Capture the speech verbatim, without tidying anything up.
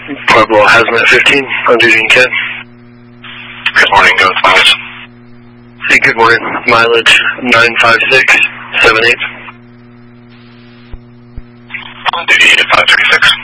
Pueblo Hazmat fifteen, on duty in Kent. Good morning, go with mileage. Hey, good morning. Mileage nine five six seven eight. On duty at five thirty-six.